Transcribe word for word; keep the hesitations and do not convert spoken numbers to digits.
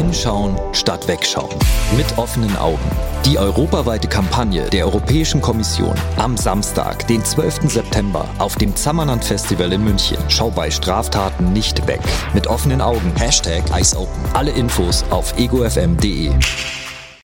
Hinschauen statt Wegschauen. Mit offenen Augen. Die europaweite Kampagne der Europäischen Kommission. Am Samstag, den zwölften September, auf dem Zammerland Festival in München. Schau bei Straftaten nicht weg. Mit offenen Augen. Hashtag Eyes Open. Alle Infos auf ego f m punkt d e.